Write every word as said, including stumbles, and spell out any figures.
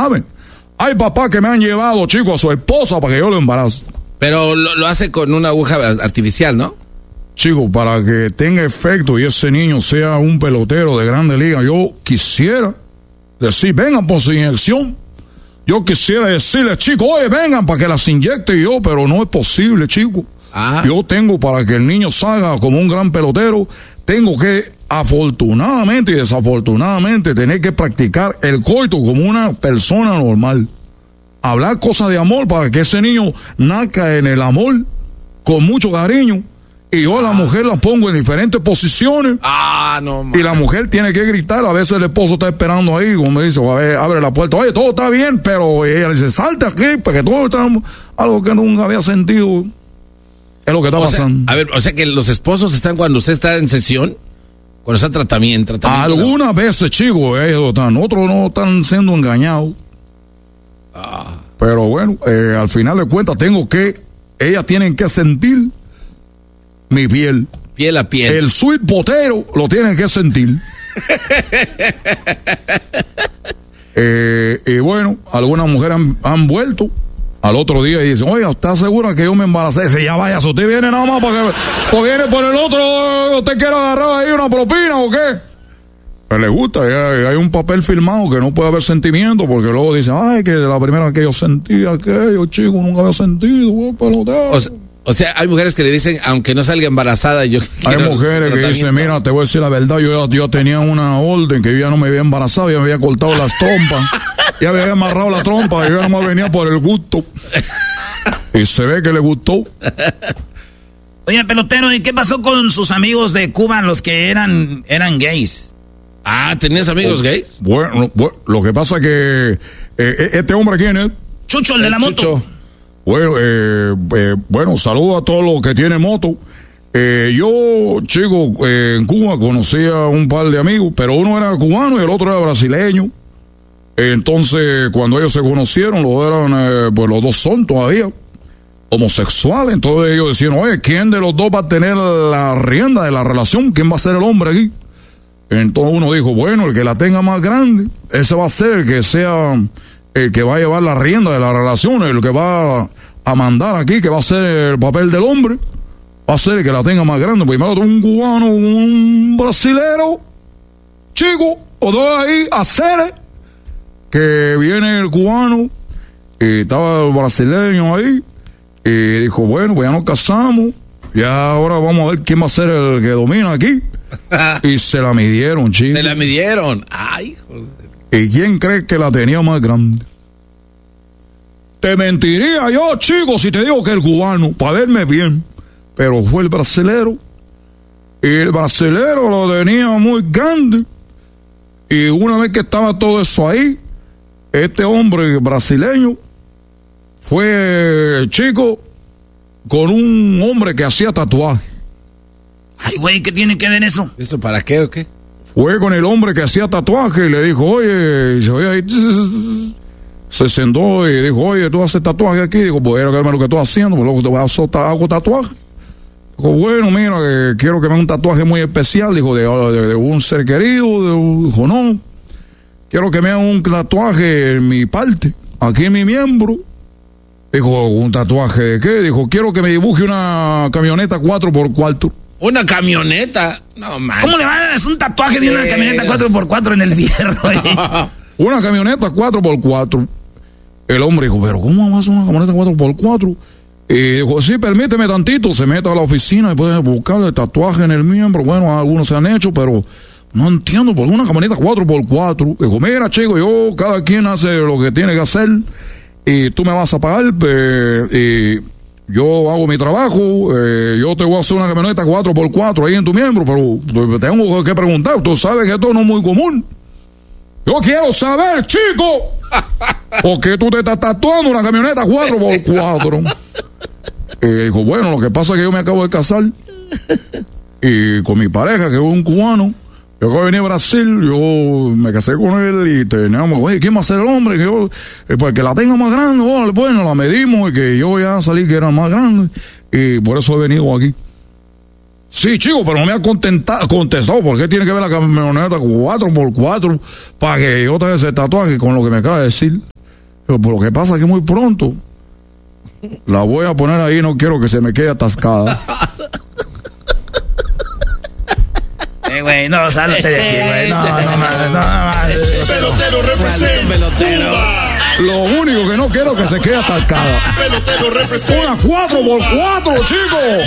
saben. Hay papás que me han llevado, chicos, a su esposa para que yo lo embarace. Pero lo, lo hace con una aguja artificial, ¿no? Chicos, para que tenga efecto y ese niño sea un pelotero de grande liga, yo quisiera decir, vengan por su inyección. Yo quisiera decirle, chicos, oye, vengan para que las inyecte yo, pero no es posible, chicos. Ah. Yo tengo, para que el niño salga como un gran pelotero, tengo que, afortunadamente y desafortunadamente, tener que practicar el coito como una persona normal. Hablar cosas de amor para que ese niño nazca en el amor con mucho cariño. Y yo a la mujer la pongo en diferentes posiciones. Ah, no, man. Y la mujer tiene que gritar. A veces el esposo está esperando ahí, como me dice, a ver, abre la puerta. Oye, todo está bien, pero ella le dice, salte aquí, porque todo está algo que nunca había sentido. Es lo que está o pasando. Sea, a ver, o sea que los esposos están cuando usted está en sesión, cuando está en tratamiento. tratamiento Algunas ¿no? veces, chicos, ellos están, otros no están siendo engañados. Ah. Pero bueno, eh, al final de cuentas tengo que, ellas tienen que sentir mi piel. Piel a piel. El sweet potero lo tienen que sentir. eh, y bueno, algunas mujeres han, han vuelto al otro día y dicen, oiga, ¿está segura que yo me embaracé? Dice, ya vaya, si usted viene nada más para que, pues viene por el otro, ¿usted quiere agarrar ahí una propina o qué? Pero le gusta, hay, hay un papel firmado que no puede haber sentimiento, porque luego dicen, ay, que la primera que yo sentí aquello, chico, nunca había sentido, peloteo. O sea, O sea, hay mujeres que le dicen, aunque no salga embarazada, yo Hay mujeres que dicen, mira, te voy a decir la verdad, yo, yo tenía una orden que yo ya no me había embarazado, ya me había cortado las trompas, ya me había amarrado la trompa, yo ya no me venía por el gusto. Y se ve que le gustó. Oye, pelotero, ¿y qué pasó con sus amigos de Cuba, los que eran, eran gays? Ah, ¿tenías amigos oh, gays? Bueno, bueno, lo que pasa es que eh, este hombre, ¿quién es? Chucho, el de la moto. Chucho. Bueno, eh, eh, bueno, saludo a todos los que tienen moto. Eh, yo, chico, eh, en Cuba conocí a un par de amigos, pero uno era cubano y el otro era brasileño. Entonces, cuando ellos se conocieron, los dos eran, eh, pues los dos son todavía homosexuales. Entonces ellos decían, oye, ¿quién de los dos va a tener la rienda de la relación? ¿Quién va a ser el hombre aquí? Entonces uno dijo, bueno, el que la tenga más grande, ese va a ser el que sea... el que va a llevar la rienda de la relación, el que va a mandar aquí, que va a ser el papel del hombre, va a ser el que la tenga más grande. Primero un cubano, un brasilero, chico, o dos ahí, a hacer, que viene el cubano, y estaba el brasileño ahí, y dijo, bueno, pues ya nos casamos, ya ahora vamos a ver quién va a ser el que domina aquí. Y se la midieron, chico. Se la midieron, ay, joder. ¿Y quién cree que la tenía más grande? Te mentiría yo, chico, si te digo que el cubano, para verme bien, pero fue el brasilero. Y el brasilero lo tenía muy grande. Y una vez que estaba todo eso ahí, este hombre brasileño fue, chico, con un hombre que hacía tatuaje. Ay, güey, ¿qué tiene que ver eso? ¿Eso para qué o qué? Fue con el hombre que hacía tatuaje y le dijo, oye, y se, oye, se sentó y dijo, oye, tú haces tatuaje aquí. Digo, pues era lo que estoy haciendo, pues luego te voy a hacer hago tatuaje. Dijo, bueno, mira, que quiero que me haga un tatuaje muy especial. Dijo, de, de, de un ser querido. De, dijo, no, quiero que me haga un tatuaje en mi parte, aquí en mi miembro. Dijo, ¿un tatuaje de qué? Dijo, quiero que me dibuje una camioneta cuatro por cuatro. ¿Una camioneta? No, man. ¿Cómo le van a hacer un tatuaje de una camioneta cuatro por cuatro en el fierro? Una camioneta cuatro por cuatro. El hombre dijo, ¿pero cómo vas a hacer una camioneta cuatro por cuatro? Y dijo, sí, permíteme tantito. Se mete a la oficina y puede buscarle tatuaje en el miembro. Bueno, algunos se han hecho, pero no entiendo por qué una camioneta cuatro por cuatro. Dijo, mira, chico, yo, cada quien hace lo que tiene que hacer y tú me vas a pagar eh, y... yo hago mi trabajo, eh, yo te voy a hacer una camioneta cuatro por cuatro ahí en tu miembro, pero tengo que preguntar, tú sabes que esto no es muy común. Yo quiero saber, chico, ¿por qué tú te estás tatuando una camioneta cuatro por cuatro? Y dijo, bueno, lo que pasa es que yo me acabo de casar y con mi pareja, que es un cubano. Yo acabo de venir a Brasil, yo me casé con él y teníamos, oye, ¿quién va a ser el hombre? Que yo, pues que la tenga más grande, oh, bueno, la medimos y que yo ya salí que era más grande y por eso he venido aquí. Sí, chico, pero no me ha contestado, ¿por qué tiene que ver la camioneta cuatro por cuatro para que yo te haga ese tatuaje con lo que me acaba de decir? Pero por lo que pasa es que muy pronto la voy a poner ahí, no quiero que se me quede atascada. Eh, güey, no, sálate de aquí, güey. No, no, no, no, no. Pelotero representa pelotero. Cuba. Lo único que no quiero es que se quede atascada. Pelotero representa Una cuatro por cuatro, chicos.